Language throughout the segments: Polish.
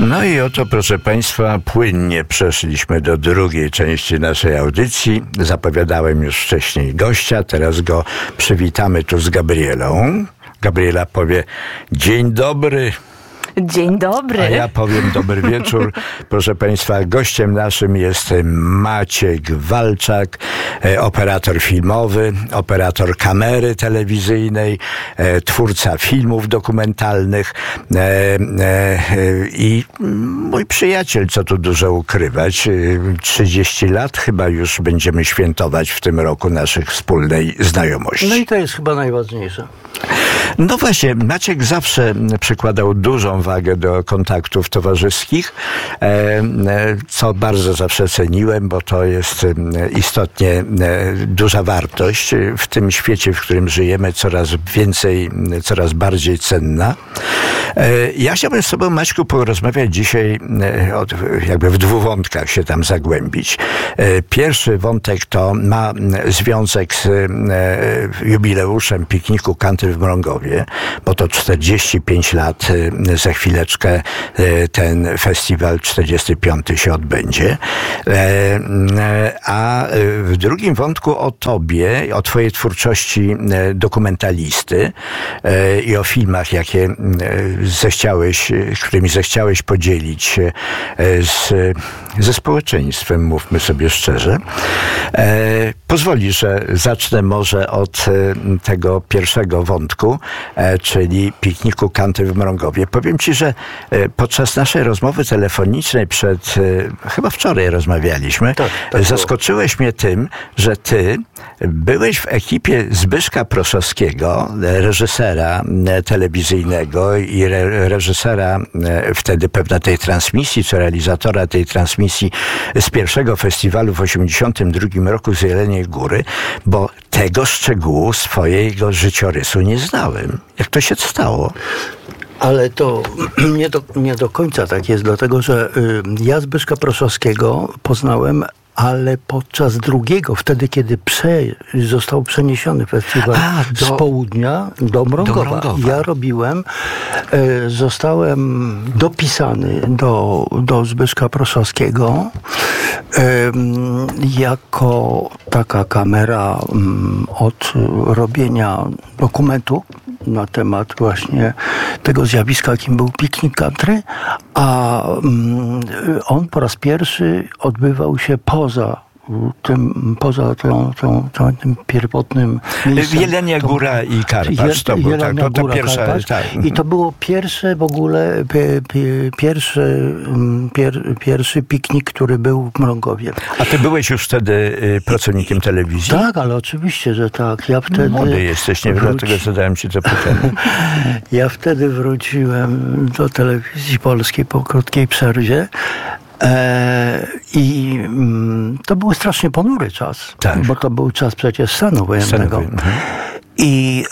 No i oto, proszę Państwa, płynnie przeszliśmy do drugiej części naszej audycji. Zapowiadałem już wcześniej gościa, teraz go przywitamy tu z Gabrielą. Gabriela powie: dzień dobry. Dzień dobry. A ja powiem dobry wieczór. Proszę Państwa, gościem naszym jest Maciek Walczak, operator filmowy, operator kamery telewizyjnej, twórca filmów dokumentalnych i mój przyjaciel, co tu dużo ukrywać. 30 lat chyba już będziemy świętować w tym roku naszych wspólnej znajomości. No i to jest chyba najważniejsze. No właśnie, Maciek zawsze przykładał dużą wagę do kontaktów towarzyskich, co bardzo zawsze ceniłem, bo to jest istotnie duża wartość w tym świecie, w którym żyjemy, coraz więcej, coraz bardziej cenna. Ja chciałbym z tobą, Maćku, porozmawiać dzisiaj, jakby w dwóch wątkach się tam zagłębić. Pierwszy wątek to ma związek z jubileuszem pikniku Country w Mrągowie, bo to 45 lat, za chwileczkę ten festiwal 45 się odbędzie. A w drugim wątku o tobie, o twojej twórczości dokumentalisty i o filmach, którymi zechciałeś podzielić się ze społeczeństwem, mówmy sobie szczerze. Pozwoli, że zacznę może od tego pierwszego wątku, czyli pikniku Country w Mrągowie. Powiem ci, że podczas naszej rozmowy telefonicznej chyba wczoraj rozmawialiśmy, tak zaskoczyłeś mnie tym, że ty byłeś w ekipie Zbyszka Proszowskiego, reżysera telewizyjnego i reżysera wtedy pewna tej transmisji, czy realizatora tej transmisji z pierwszego festiwalu w 1982 roku z Jeleniej Góry, bo tego szczegółu swojego życiorysu nie znałem. Jak to się stało? Ale to nie do końca tak jest, dlatego że ja Zbyszka Proszowskiego poznałem, ale podczas drugiego, wtedy kiedy został przeniesiony festiwal z południa do Mrągowa. Ja robiłem, zostałem dopisany do Zbyszka Proszowskiego jako taka kamera od robienia dokumentu na temat właśnie tego zjawiska, jakim był piknik country, a on po raz pierwszy odbywał się poza tym pierwotnym miejscem. Jelenia Góra i Karpacz. To pierwsza. I to było pierwsze w ogóle, pierwszy piknik, który był w Mrągowie. A ty byłeś już wtedy pracownikiem telewizji? Tak, ale oczywiście, że tak. Ja wtedy młody jesteś, nie dlatego zadałem ci to pytanie. Ja wtedy wróciłem do telewizji polskiej po krótkiej przerwie. I to był strasznie ponury czas, bo to był czas przecież stanu wojennego. I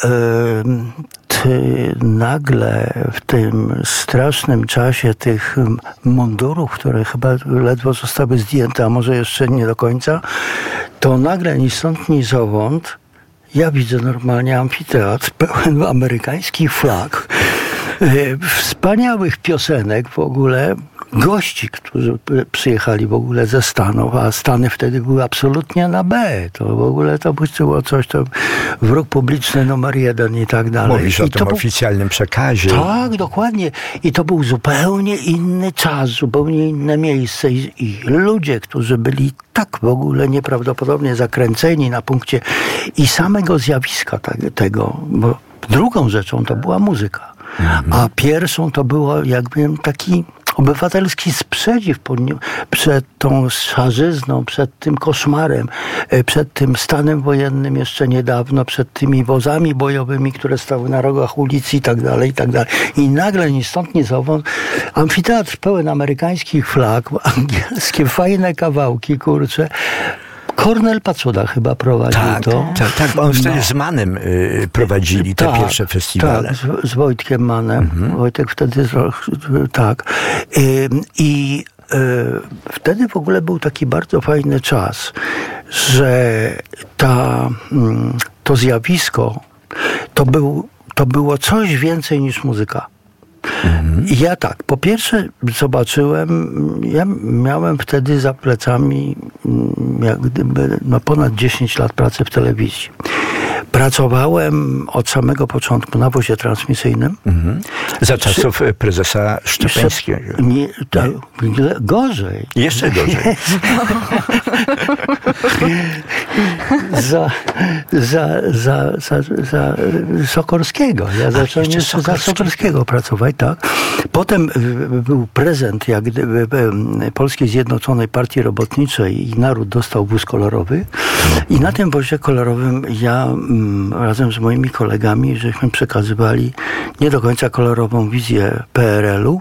ty nagle w tym strasznym czasie tych mundurów, które chyba ledwo zostały zdjęte, a może jeszcze nie do końca, to nagle ni stąd, ni zowąd ja widzę normalnie amfiteatr pełen amerykańskich flag, wspaniałych piosenek w ogóle, gości, którzy przyjechali w ogóle ze Stanów, a Stany wtedy były absolutnie na B. To w ogóle to było coś, to wróg publiczny numer 1 i tak dalej. Mówisz o tym oficjalnym przekazie. Tak, dokładnie. I to był zupełnie inny czas, zupełnie inne miejsce i ludzie, którzy byli tak w ogóle nieprawdopodobnie zakręceni na punkcie i samego zjawiska tego, bo drugą rzeczą to była muzyka, a pierwszą to było jakby taki obywatelski sprzeciw przed tą szarzyzną, przed tym koszmarem, przed tym stanem wojennym jeszcze niedawno, przed tymi wozami bojowymi, które stały na rogach ulic i tak dalej, i tak dalej. I nagle ni stąd, ni zowąd amfiteatr pełen amerykańskich flag, angielskie, fajne kawałki, kurczę. Kornel Pacuda chyba prowadził to. Tak, on wtedy z Manem prowadzili te pierwsze festiwale. Tak, z Wojtkiem Manem. Wojtek wtedy tak. I wtedy w ogóle był taki bardzo fajny czas, że to zjawisko to było coś więcej niż muzyka. Ja tak, po pierwsze zobaczyłem, ja miałem wtedy za plecami jak gdyby ponad 10 lat pracy w telewizji. Pracowałem od samego początku na wozie transmisyjnym. Za czasów prezesa Szczepańskiego. Gorzej. Jeszcze gorzej. za Sokorskiego. Ja zacząłem jeszcze za Sokorskiego pracować, tak. Potem był prezent jak gdyby Polskiej Zjednoczonej Partii Robotniczej i naród dostał wóz kolorowy. I na tym wozie kolorowym ja razem z moimi kolegami żeśmy przekazywali nie do końca kolorową wizję PRL-u,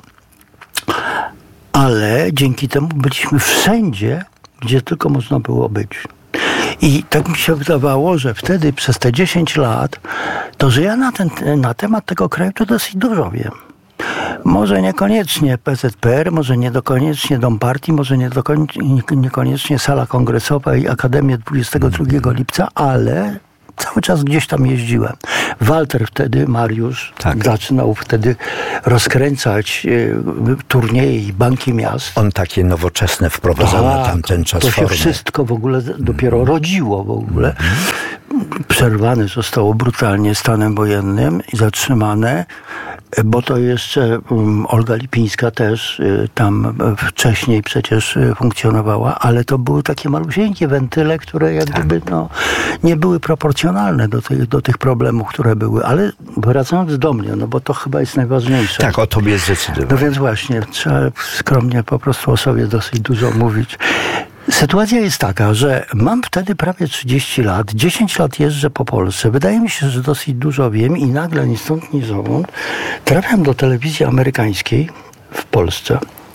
ale dzięki temu byliśmy wszędzie, gdzie tylko można było być. I tak mi się wydawało, że wtedy przez te 10 lat, to że ja na temat tego kraju to dosyć dużo wiem. Może niekoniecznie PZPR, może niekoniecznie Dom Partii, może niekoniecznie Sala Kongresowa i Akademię 22 lipca, ale cały czas gdzieś tam jeździłem. Walter wtedy, Mariusz, zaczynał wtedy rozkręcać turnieje i banki miast. On takie nowoczesne wprowadzał na tamten czas to formy. się wszystko w ogóle dopiero rodziło w ogóle. Przerwane zostało brutalnie stanem wojennym i zatrzymane, bo to jeszcze Olga Lipińska też tam wcześniej przecież funkcjonowała, ale to były takie malusieńkie wentyle, które jak gdyby nie były proporcjonalne do tych problemów, które były. Ale wracając do mnie, bo to chyba jest najważniejsze. Tak, o tobie zdecydowanie. No więc właśnie, trzeba skromnie po prostu o sobie dosyć dużo mówić. Sytuacja jest taka, że mam wtedy prawie 30 lat, 10 lat jeżdżę po Polsce. Wydaje mi się, że dosyć dużo wiem i nagle ni stąd, ni zowąd trafiam do telewizji amerykańskiej w Polsce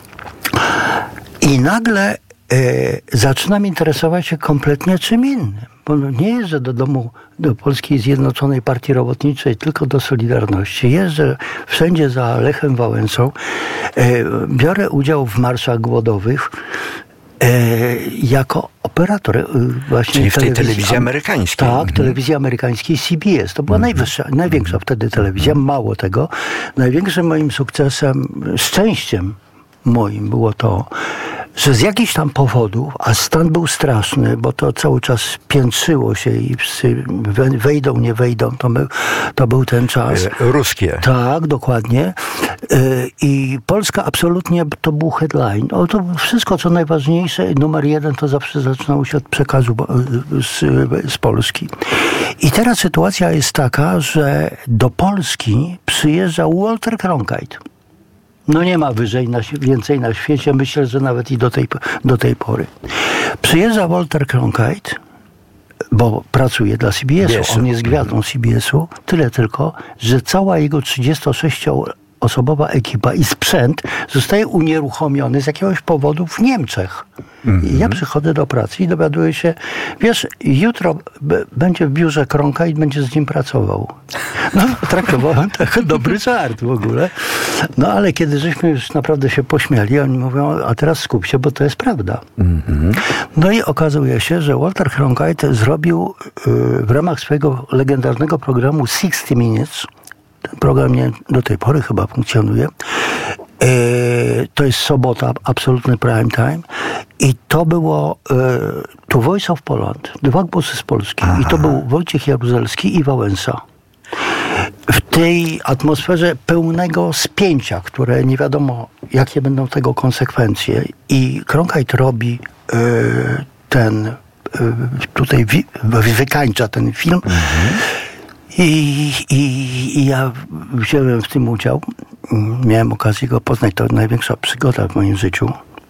i nagle zaczynam interesować się kompletnie czym innym. Bo nie jeżdżę do Polskiej Zjednoczonej Partii Robotniczej, tylko do Solidarności. Jeżdżę wszędzie za Lechem Wałęsą, biorę udział w marszach głodowych, jako operator właśnie. Czyli w tej telewizji amerykańskiej. Tak, telewizji amerykańskiej CBS. To była największa wtedy telewizja. Mało tego. Największym moim sukcesem, szczęściem moim było to, że z jakichś tam powodów, a stan był straszny, bo to cały czas piętrzyło się i wszyscy wejdą, nie wejdą, to był ten czas. Ruskie. Tak, dokładnie. I Polska absolutnie to był headline. To wszystko, co najważniejsze, numer 1, to zawsze zaczynało się od przekazu z Polski. I teraz sytuacja jest taka, że do Polski przyjeżdżał Walter Cronkite. Nie ma więcej na świecie, myślę, że nawet i do tej pory. Przyjeżdża Walter Cronkite, bo pracuje dla CBS-u, on jest gwiazdą CBS-u, tyle tylko, że cała jego 36-osobowa ekipa i sprzęt zostaje unieruchomiony z jakiegoś powodu w Niemczech. I ja przychodzę do pracy i dowiaduję się, wiesz, jutro będzie w biurze Kronka i będzie z nim pracował. Traktowałem tak dobry żart w ogóle. Ale kiedy żeśmy już naprawdę się pośmiali, oni mówią, a teraz skup się, bo to jest prawda. I okazuje się, że Walter Cronkite zrobił w ramach swojego legendarnego programu 60 Minutes, ten program do tej pory chyba funkcjonuje, to jest sobota, absolutny prime time. I to było To Voice of Poland, 2 głosy z Polski. I to był Wojciech Jaruzelski i Wałęsa. W tej atmosferze pełnego spięcia, które nie wiadomo, jakie będą tego konsekwencje. I Cronkite robi tutaj wykańcza ten film. I ja wziąłem w tym udział. Miałem okazję go poznać. To największa przygoda w moim życiu.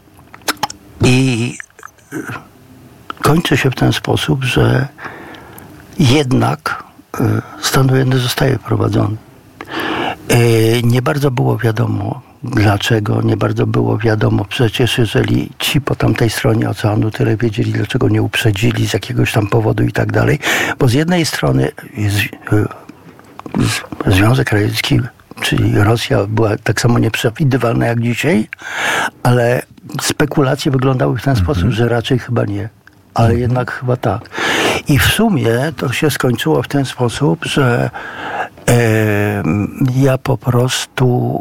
I kończy się w ten sposób, że jednak stan wojenny zostaje wprowadzony. Nie bardzo było wiadomo dlaczego, nie bardzo było wiadomo. Przecież jeżeli ci po tamtej stronie oceanu tyle wiedzieli, dlaczego nie uprzedzili z jakiegoś tam powodu i tak dalej. Bo z jednej strony jest Związek Radziecki, czyli Rosja była tak samo nieprzewidywalna jak dzisiaj, ale spekulacje wyglądały w ten sposób, że raczej chyba nie. Ale jednak chyba tak. I w sumie to się skończyło w ten sposób, że Ja po prostu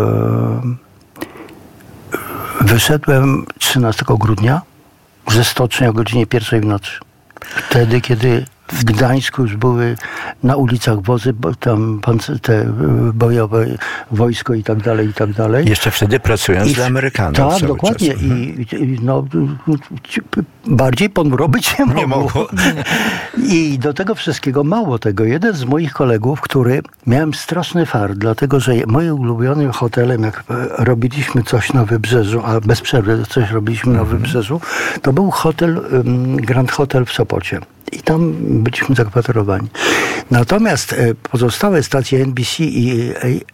wyszedłem 13 grudnia ze stoczni o godzinie 1 w nocy. Wtedy, kiedy w Gdańsku już były na ulicach wozy, bo tam te bojowe wojsko i tak dalej, i tak dalej. Jeszcze wtedy pracując dla Amerykanów. Tak, dokładnie. Czas. I bardziej ponuro być nie mogło. I do tego wszystkiego, mało tego, jeden z moich kolegów, który miałem straszny fart, dlatego że moim ulubionym hotelem, jak robiliśmy coś na Wybrzeżu, a bez przerwy coś robiliśmy na Wybrzeżu, to był hotel, Grand Hotel w Sopocie. I tam byliśmy zakwaterowani. Natomiast pozostałe stacje NBC i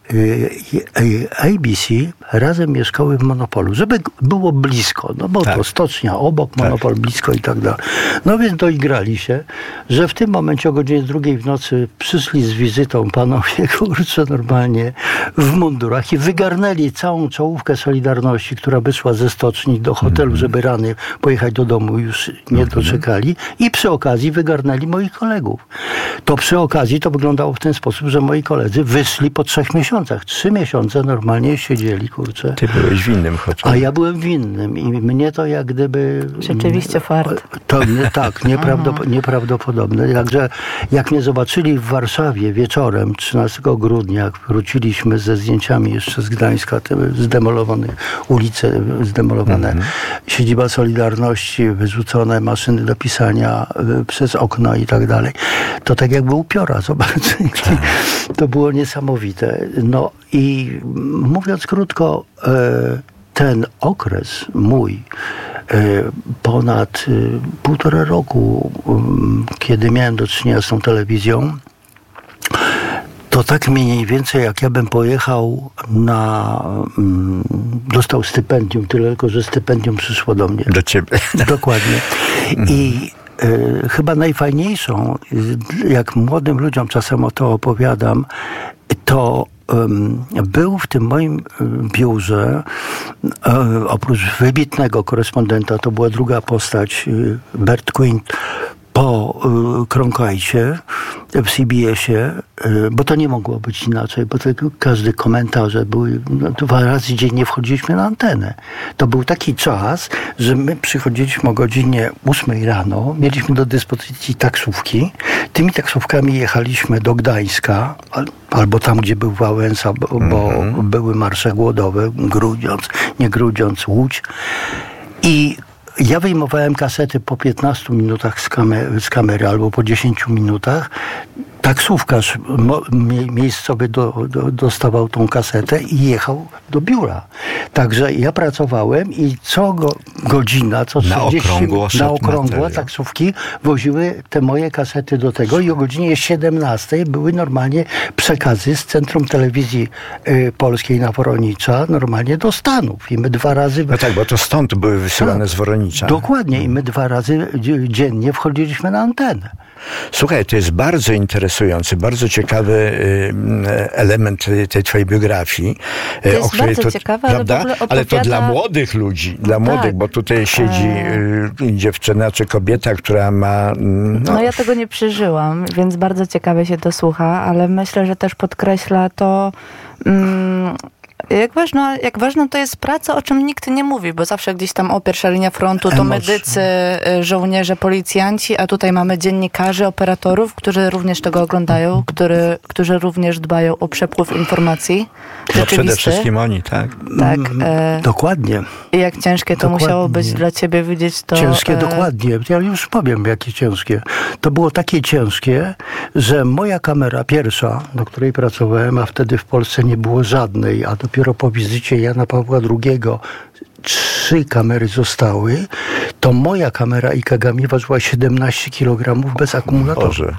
ABC razem mieszkały w Monopolu, żeby było blisko, no bo to stocznia obok, Monopol blisko i tak dalej. No więc doigrali się, że w tym momencie o godzinie 2 w nocy przyszli z wizytą panowie, kurczę, normalnie w mundurach i wygarnęli całą czołówkę Solidarności, która wyszła ze stoczni do hotelu, żeby rany pojechać do domu, już nie doczekali i przy okazji wygarnęli moich kolegów. To przy okazji to wyglądało w ten sposób, że moi koledzy wyszli po 3 miesiącach. 3 miesiące normalnie siedzieli, kurczę. Ty byłeś w innym hotelu. A ja byłem w innym i mnie to jak gdyby... Rzeczywiście fart. To tak, nieprawdopodobne. Także jak mnie zobaczyli w Warszawie wieczorem 13 grudnia, jak wróciliśmy ze zdjęciami jeszcze z Gdańska, te zdemolowane ulice, zdemolowane siedziba Solidarności, wyrzucone maszyny do pisania przez okno i tak dalej, to tak jakby upiora, zobaczyli. To było niesamowite. No i mówiąc krótko, ten okres mój, ponad 1,5 roku, kiedy miałem do czynienia z tą telewizją, to tak mniej więcej jak ja bym pojechał dostał stypendium, tyle tylko, że stypendium przyszło do mnie. Do ciebie. Dokładnie. I chyba najfajniejszą, jak młodym ludziom czasem o to opowiadam, to był w tym moim biurze, oprócz wybitnego korespondenta, to była druga postać, Bert Quinn, po Cronkite'cie w CBS-ie, bo to nie mogło być inaczej, bo każde komentarze były, 2 razy dziennie wchodziliśmy na antenę. To był taki czas, że my przychodziliśmy o godzinie 8 rano, mieliśmy do dyspozycji taksówki, tymi taksówkami jechaliśmy do Gdańska, albo tam, gdzie był Wałęsa, bo były marsze głodowe, Grudziądz, Łódź. I ja wyjmowałem kasety po 15 minutach z kamery albo po 10 minutach. Taksówkarz miejscowy dostawał tą kasetę i jechał do biura. Także ja pracowałem i co godzina, co 30 na okrągło taksówki woziły te moje kasety do tego i o godzinie 17 były normalnie przekazy z Centrum Telewizji Polskiej na Woronicza normalnie do Stanów. I my 2 razy... No tak, bo to stąd były wysyłane z Woronicza. Dokładnie. I my 2 razy dziennie wchodziliśmy na antenę. Słuchaj, to jest bardzo interesujący, bardzo ciekawy element tej twojej biografii. To jest bardzo ciekawe, prawda? Ale w ogóle opowiada... Ale to dla młodych ludzi, młodych, bo tutaj siedzi dziewczyna czy kobieta, która ma... No ja tego nie przeżyłam, więc bardzo ciekawie się to słucha, ale myślę, że też podkreśla to... Jak ważna to jest praca, o czym nikt nie mówi, bo zawsze gdzieś tam pierwsza linia frontu to medycy, żołnierze, policjanci, a tutaj mamy dziennikarzy, operatorów, którzy również tego oglądają, którzy również dbają o przepływ informacji. No przede wszystkim oni, tak? Tak. Dokładnie. I jak ciężkie to musiało być dla ciebie widzieć to... Ciężkie, dokładnie. Ja już powiem, jakie ciężkie. To było takie ciężkie, że moja kamera pierwsza, do której pracowałem, a wtedy w Polsce nie było żadnej, a dopiero po wizycie Jana Pawła II 3 kamery zostały, to moja kamera Ikegami ważyła 17 kg bez akumulatora. Boże.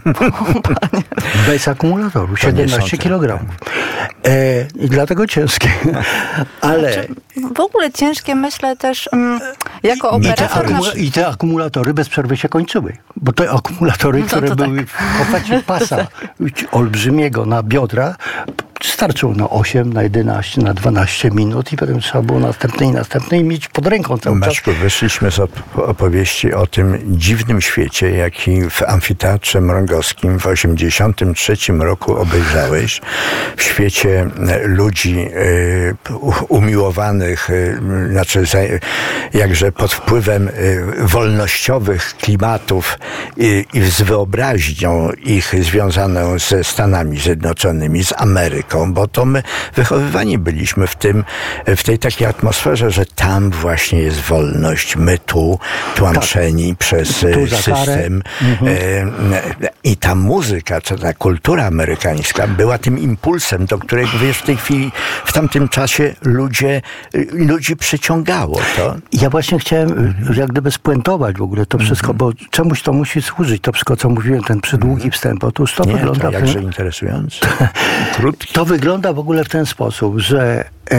Bez akumulatoru, 17 kg. I dlatego ciężkie. Ale... W ogóle ciężkie, myślę też, jako operator... I te akumulatory bez przerwy się kończyły. Bo te akumulatory, które były w postaci pasa olbrzymiego na biodrach, starczyło na 8, na 11, na 12 minut i potem trzeba było następne i mieć pod ręką cały czas. Wyszliśmy z opowieści o tym dziwnym świecie, jaki w amfiteatrze Szwangowskim w 1983 roku obejrzałeś w świecie ludzi umiłowanych, jakże pod wpływem wolnościowych klimatów i z wyobraźnią ich związaną ze Stanami Zjednoczonymi, z Ameryką, bo to my wychowywani byliśmy w tej takiej atmosferze, że tam właśnie jest wolność, my tu tłamszeni przez system. I ta muzyka, ta kultura amerykańska była tym impulsem, do którego, wiesz, w tej chwili, w tamtym czasie ludzi przyciągało to. Ja właśnie chciałem jak gdyby spuentować w ogóle to wszystko, bo czemuś to musi służyć, to wszystko, co mówiłem, ten przydługi wstęp. Otóż to wygląda... To jakże interesujące. Krótki. To wygląda w ogóle w ten sposób, że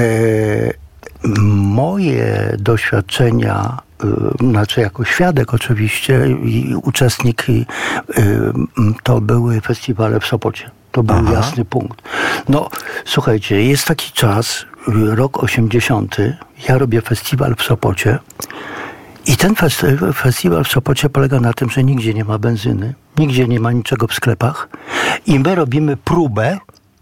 moje doświadczenia, znaczy jako świadek oczywiście i uczestnik, to były festiwale w Sopocie. To był jasny punkt. No, słuchajcie, jest taki czas, rok 80, ja robię festiwal w Sopocie i ten festiwal w Sopocie polega na tym, że nigdzie nie ma benzyny, nigdzie nie ma niczego w sklepach i my robimy próbę.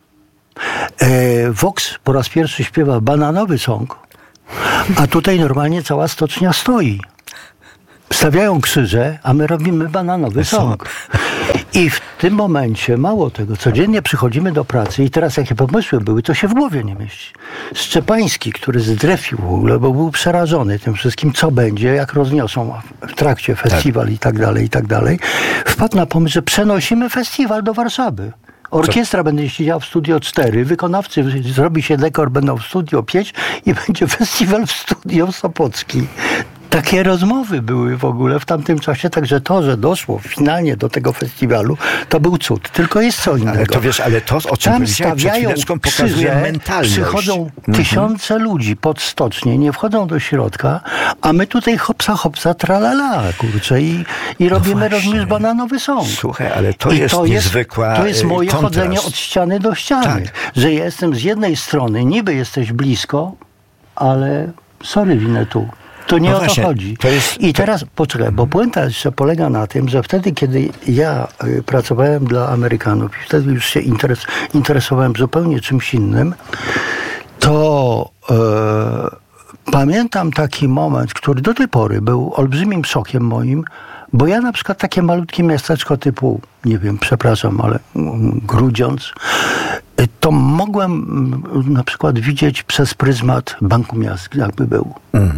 Vox po raz pierwszy śpiewa bananowy song, a tutaj normalnie cała stocznia stoi. Stawiają krzyże, a my robimy bananowy song. I w tym momencie, mało tego, codziennie przychodzimy do pracy i teraz jakie pomysły były, to się w głowie nie mieści. Szczepański, który zdrefił w ogóle, bo był przerażony tym wszystkim, co będzie, jak rozniosą w trakcie festiwal i tak dalej, wpadł na pomysł, że przenosimy festiwal do Warszawy. Orkiestra będzie siedziała w Studio 4, wykonawcy, zrobi się dekor, będą w Studio 5 i będzie festiwal w Studio Sopocki. Takie rozmowy były w ogóle w tamtym czasie, także to, że doszło finalnie do tego festiwalu, to był cud. Tylko jest co innego. Ale to wiesz, o czym tam stawiają krzyże, przychodzą tysiące ludzi pod stocznię, nie wchodzą do środka, a my tutaj hopsa, tralala, kurczę, i robimy również bananowy song. Słuchaj, ale to jest niezwykła To jest moje kontrast. chodzenie od ściany do ściany. Tak. Że ja jestem z jednej strony, niby jesteś blisko, ale sorry, Winetu. To nie o to chodzi. I teraz poczekaj, bo puenta jeszcze polega na tym, że wtedy, kiedy ja pracowałem dla Amerykanów i wtedy już się interesowałem zupełnie czymś innym, to pamiętam taki moment, który do tej pory był olbrzymim szokiem moim, bo ja na przykład takie malutkie miasteczko typu, nie wiem, przepraszam, ale Grudziądz, to mogłem na przykład widzieć przez pryzmat Banku Miast, jakby był.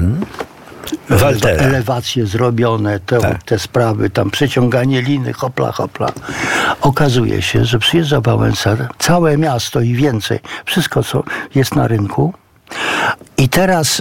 Elewacje zrobione, te sprawy, tam przeciąganie liny, hopla. Okazuje się, że przyjeżdża Wałęsa, całe miasto i więcej, wszystko co jest na rynku. I teraz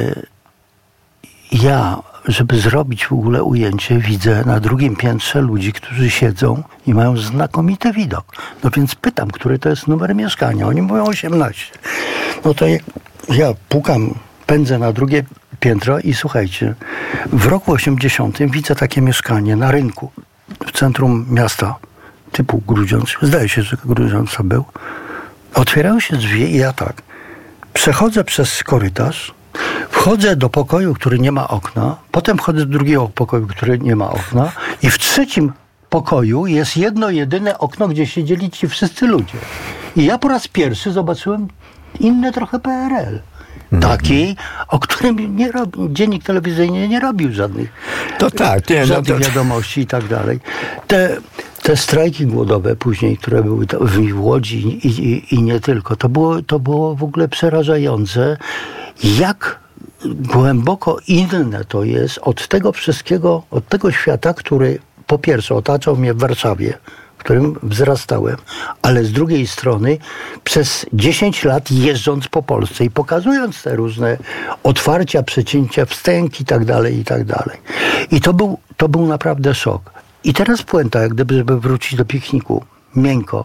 ja, żeby zrobić w ogóle ujęcie, widzę na drugim piętrze ludzi, którzy siedzą i mają znakomity widok. No więc pytam, który to jest numer mieszkania. Oni mówią 18. No to ja pukam, pędzę na drugie piętro i słuchajcie, w roku 80 widzę takie mieszkanie na rynku w centrum miasta typu Grudziądz. Zdaje się, że Grudziądz to był. Otwierają się drzwi i ja tak przechodzę przez korytarz, wchodzę do pokoju, który nie ma okna, potem wchodzę do drugiego pokoju, który nie ma okna i w trzecim pokoju jest jedno jedyne okno, gdzie siedzieli ci wszyscy ludzie. I ja po raz pierwszy zobaczyłem inny trochę PRL. Taki, o którym dziennik telewizyjny nie robił żadnych, żadnych wiadomości i tak dalej. Te strajki głodowe później, które były w Łodzi i nie tylko, to było w ogóle przerażające, jak głęboko inne to jest od tego wszystkiego, od tego świata, który po pierwsze otaczał mnie w Warszawie, w którym wzrastałem, ale z drugiej strony przez 10 lat jeżdżąc po Polsce i pokazując te różne otwarcia, przecięcia, wstęgi i tak dalej. I to był naprawdę szok. I teraz puenta, jak gdyby, żeby wrócić do pikniku, miękko.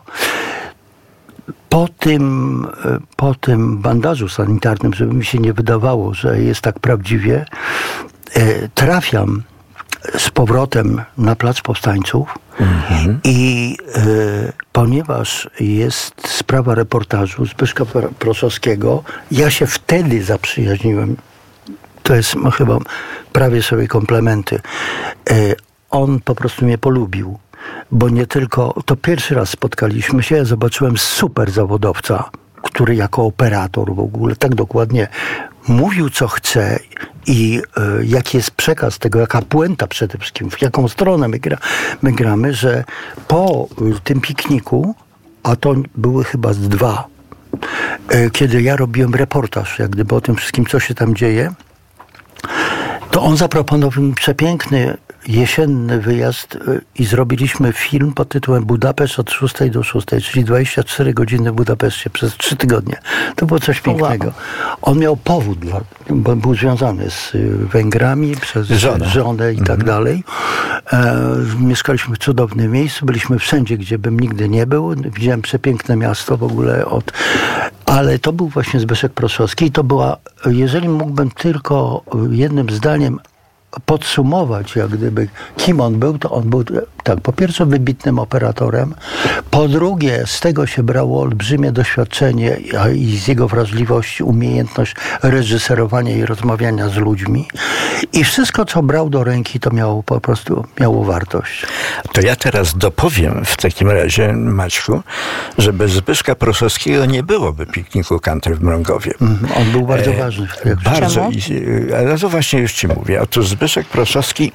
Po tym bandażu sanitarnym, żeby mi się nie wydawało, że jest tak prawdziwie, trafiam z powrotem na Plac Powstańców i ponieważ jest sprawa reportażu Zbyszka Proszowskiego, ja się wtedy zaprzyjaźniłem. To jest chyba prawie sobie komplementy. On po prostu mnie polubił. bo nie tylko, to pierwszy raz spotkaliśmy się, ja zobaczyłem super zawodowca, który jako operator w ogóle tak dokładnie mówił, co chce i jaki jest przekaz tego, jaka puenta przede wszystkim, w jaką stronę my gramy, że po tym pikniku, a to były chyba z 2, kiedy ja robiłem reportaż, jak gdyby o tym wszystkim, co się tam dzieje, to on zaproponował mi przepiękny jesienny wyjazd i zrobiliśmy film pod tytułem Budapeszt od 6 do 6, czyli 24 godziny w Budapeszcie przez 3 tygodnie. To było coś pięknego. On miał powód, bo był związany z Węgrami przez żonę i tak dalej. Mieszkaliśmy w cudownym miejscu, byliśmy wszędzie, gdzie bym nigdy nie był. Widziałem przepiękne miasto w ogóle ale to był właśnie Zbyszek Proszowski i to była, jeżeli mógłbym tylko jednym zdaniem podsumować, jak gdyby kim on był, to on był tak, po pierwsze wybitnym operatorem, po drugie z tego się brało olbrzymie doświadczenie i z jego wrażliwości umiejętność reżyserowania i rozmawiania z ludźmi i wszystko, co brał do ręki, to po prostu miało wartość. To ja teraz dopowiem w takim razie, Maćku, że bez Zbyszka Proszowskiego nie byłoby pikniku country w Mrągowie. On był bardzo ważny. Bardzo. Ale to właśnie już ci mówię. Otóż Zbyszek Proszowski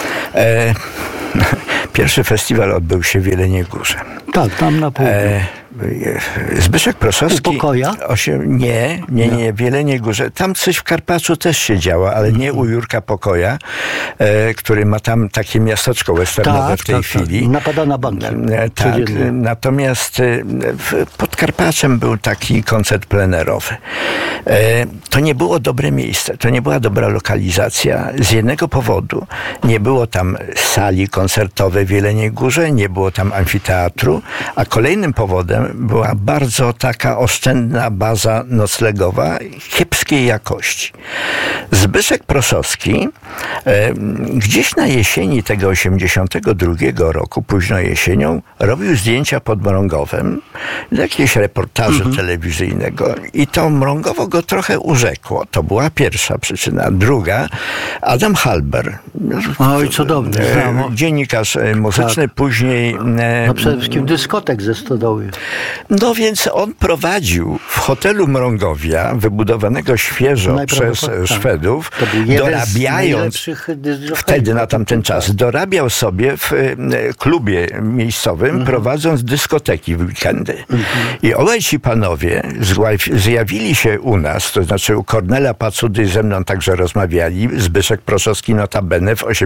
pierwszy festiwal odbył się w Jeleniej Górze. Tak, tam na południu. Zbyszek Proszowski... U Pokoja? Nie, w Jeleniej Górze. Tam coś w Karpaczu też się działo, ale nie u Jurka Pokoja, który ma tam takie miasteczko westernowe w tej chwili. Tak. Napada na banki. Tak, natomiast pod Karpaczem był taki koncert plenerowy. To nie było dobre miejsce, to nie była dobra lokalizacja. Z jednego powodu nie było tam sali koncertowej w Jeleniej Górze, nie było tam amfiteatru, a kolejnym powodem była bardzo taka oszczędna baza noclegowa kiepskiej jakości. Zbyszek Proszowski gdzieś na jesieni tego 82 roku, późno jesienią, robił zdjęcia pod Mrągowem do jakiegoś reportażu telewizyjnego i to Mrągowo go trochę urzekło. To była pierwsza przyczyna. Druga, Adam Halber. Oj, cudowny. Dziennikarz muzyczny, później... No przede wszystkim dyskotek ze Stodoły. No więc on prowadził w hotelu Mrągowia, wybudowanego świeżo przez Szwedów, dorabiając wtedy na tamten czas, dorabiał sobie w klubie miejscowym, prowadząc dyskoteki w weekendy. I obaj ci panowie zjawili się u nas, to znaczy u Kornela Pacudy, ze mną także rozmawiali. Zbyszek Proszowski notabene w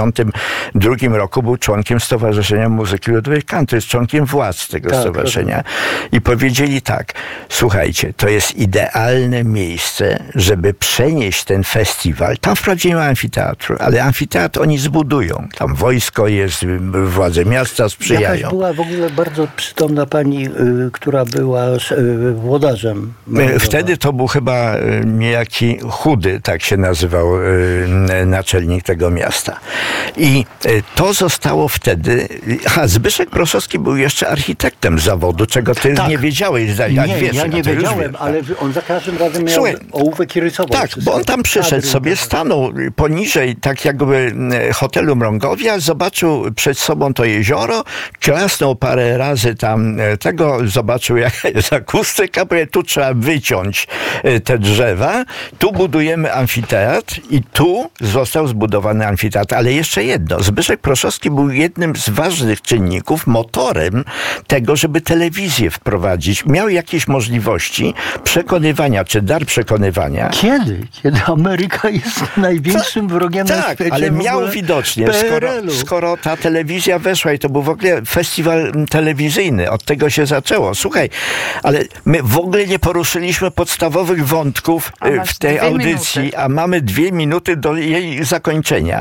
82 roku był członkiem Stowarzyszenia Muzyki Ludowej Country, jest członkiem władz tego stowarzyszenia. I powiedzieli tak, słuchajcie, to jest idealne miejsce, żeby przenieść ten festiwal. Tam wprawdzie nie ma amfiteatru, ale amfiteatr oni zbudują. Tam wojsko jest, władze miasta sprzyjają. Jakaś była w ogóle bardzo przytomna pani, która była włodarzem. Wtedy to był chyba niejaki Chudy, tak się nazywał naczelnik tego miasta. I to zostało wtedy... Zbyszek Proszowski był jeszcze architektem zawodu, czego ty nie wiedziałeś. Ja nie wiedziałem, ale on za każdym razem miał ołówek i rysował. Tak, bo on tam przyszedł sobie, stanął poniżej tak jakby hotelu Mrągowia, zobaczył przed sobą to jezioro, klasnął parę razy tam zobaczył jaka jest akustyka, bo tu trzeba wyciąć te drzewa, tu budujemy amfiteatr i tu został zbudowany amfiteatr. Ale jeszcze jedno, Zbyszek Proszowski był jednym z ważnych czynników, motorem tego, żeby telewizję wprowadzić. Miał jakieś możliwości przekonywania, czy dar przekonywania. Kiedy Ameryka jest największym wrogiem na świecie. Ale miał widocznie, skoro ta telewizja weszła i to był w ogóle festiwal telewizyjny, od tego się zaczęło. Słuchaj, ale my w ogóle nie poruszyliśmy podstawowych wątków w tej audycji, a mamy 2 minuty do jej zakończenia.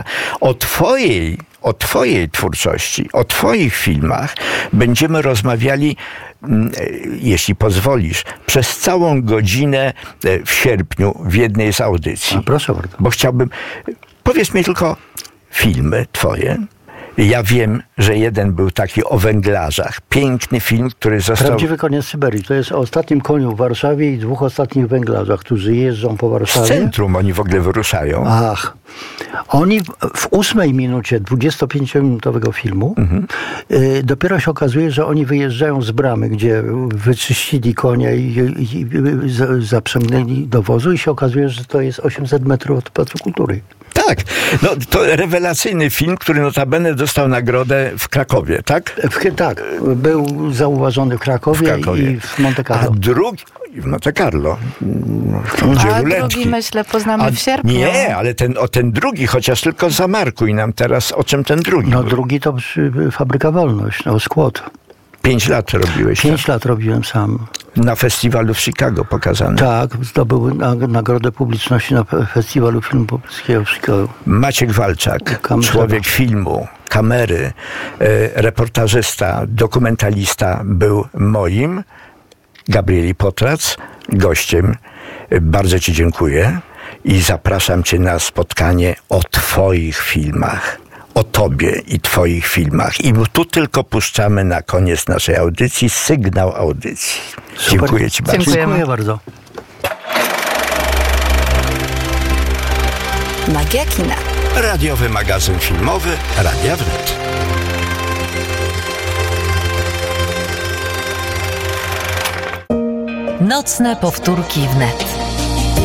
O twojej twórczości, o twoich filmach będziemy rozmawiali, jeśli pozwolisz, przez całą godzinę w sierpniu w jednej z audycji. Proszę bardzo. Bo chciałbym... Powiedz mi tylko filmy twoje. Ja wiem, że jeden był taki o węglarzach. Piękny film, który został... Prawdziwy koniec Syberii. To jest o ostatnim koniu w Warszawie i 2 ostatnich węglarzach, którzy jeżdżą po Warszawie. Z centrum oni w ogóle wyruszają. Ach. Oni w 8 minucie 25-minutowego filmu dopiero się okazuje, że oni wyjeżdżają z bramy, gdzie wyczyścili konia i zaprzęgnęli do wozu i się okazuje, że to jest 800 metrów od Placu Kultury. Tak, no to rewelacyjny film, który notabene dostał nagrodę w Krakowie, tak? Tak, był zauważony w Krakowie i w Monte Carlo. A drugi... w Monte Carlo. A drugi, myślę, poznamy w sierpniu. Nie, ale ten drugi, chociaż tylko zamarkuj nam teraz, o czym ten drugi No był. drugi to Fabryka Wolność, Skłot. 5 lat robiłeś. 5 lat robiłem sam. Na festiwalu w Chicago pokazany. Tak, zdobył nagrodę publiczności na festiwalu filmu polskiego w Chicago. Maciek Walczak, człowiek filmu, kamery, reportażysta, dokumentalista był moim. Gabrieli Potrac, gościem. Bardzo ci dziękuję i zapraszam cię na spotkanie o twoich filmach. O tobie i twoich filmach. I tu tylko puszczamy na koniec naszej audycji sygnał audycji. Super. Dziękuję ci bardzo. Dziękuję bardzo. Magia kina. Radiowy magazyn filmowy Radia Wnet. Nocne powtórki wnet.